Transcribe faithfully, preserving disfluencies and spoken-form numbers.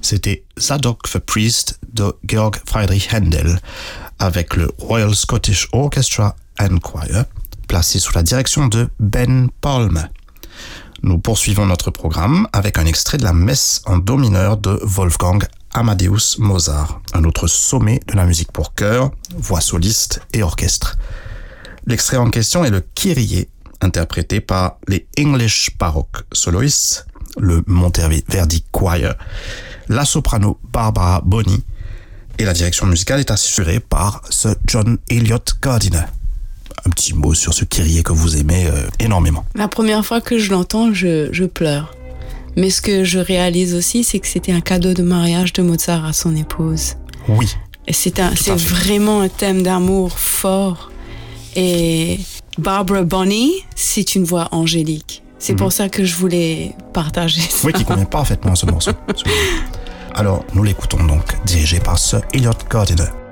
C'était Zadok the Priest de Georg Friedrich Händel avec le Royal Scottish Orchestra and Choir, placé sous la direction de Ben Palme. Nous poursuivons notre programme avec un extrait de la messe en do mineur de Wolfgang Amadeus Mozart, un autre sommet de la musique pour chœur, voix soliste et orchestre. L'extrait en question est le Kyrie, interprété par les English Baroque Soloists, le Monteverdi Choir, la soprano Barbara Boni, et la direction musicale est assurée par Sir John Eliot Gardiner. Un petit mot sur ce Kyrie que vous aimez euh, énormément. La première fois que je l'entends, je, je pleure. Mais ce que je réalise aussi, c'est que c'était un cadeau de mariage de Mozart à son épouse. Oui. Et c'est, un, c'est vraiment un thème d'amour fort. Et Barbara Boni, c'est une voix angélique. C'est mmh. pour ça que je voulais partager ça. Oui, qui convient parfaitement à ce morceau. Alors, nous l'écoutons donc, dirigé par Sir Eliot Gardiner.